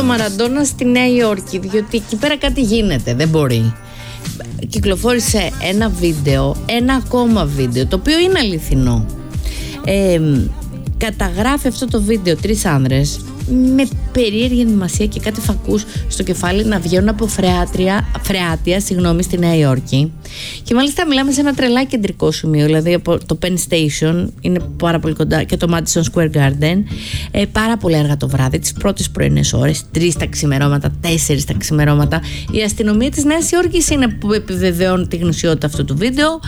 Μαραντόνα στη Νέα Υόρκη, διότι εκεί πέρα κάτι γίνεται, δεν μπορεί. Κυκλοφόρησε ένα ακόμα βίντεο, το οποίο είναι αληθινό. Καταγράφει αυτό το βίντεο 3 άνδρες με περίεργη ενδυμασία και κάτι φακούς στο κεφάλι να βγαίνουν από φρεάτια στη Νέα Υόρκη. Και μάλιστα μιλάμε σε ένα τρελά κεντρικό σημείο, δηλαδή από το Penn Station, είναι πάρα πολύ κοντά, και το Madison Square Garden. Πάρα πολύ αργά το βράδυ, τις πρώτες πρωινές ώρες, 3 τα ξημερώματα, 4 τα ξημερώματα. Η αστυνομία της Νέας Υόρκης είναι που επιβεβαιώνει τη γνησιότητα αυτού του βίντεο,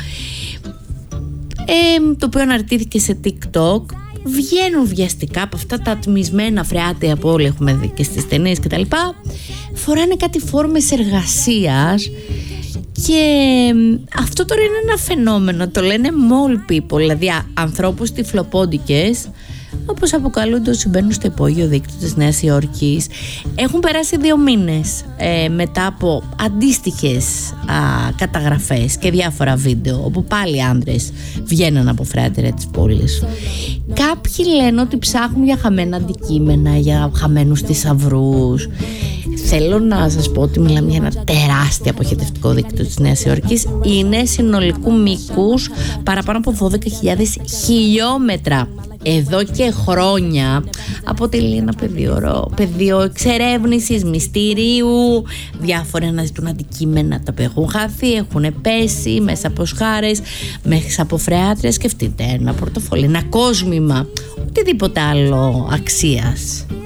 το οποίο αναρτήθηκε σε TikTok. Βγαίνουν βιαστικά από αυτά τα ατμισμένα φρεάτια που όλοι έχουμε δει και στις ταινίες και τα λοιπά. Φοράνε κάτι φόρμες εργασίας. Και αυτό τώρα είναι ένα φαινόμενο, το λένε mole people, δηλαδή ανθρώπους τυφλοπόντικες, όπως αποκαλούνται όσοι μπαίνουν στο υπόγειο δίκτυο της Νέας Υόρκης. Έχουν περάσει 2 μήνες μετά από αντίστοιχες καταγραφές και διάφορα βίντεο όπου πάλι άντρες βγαίνουν από φρεάτια της πόλης. Κάποιοι λένε ότι ψάχνουν για χαμένα αντικείμενα, για χαμένους θησαυρούς. Θέλω να σας πω ότι μιλάμε για ένα τεράστιο αποχετευτικό δίκτυο της Νέας Υόρκης. Είναι συνολικού μήκους παραπάνω από 12.000 χιλιόμετρα. Εδώ και χρόνια αποτελεί ένα πεδίο εξερεύνησης, μυστηρίου. Διάφοροι αναζητούν αντικείμενα τα οποία έχουν χαθεί, έχουν πέσει μέσα από σχάρες, μέσα από φρεάτρια. Σκεφτείτε ένα πορτοφόλι, ένα κόσμημα, οτιδήποτε άλλο αξίας.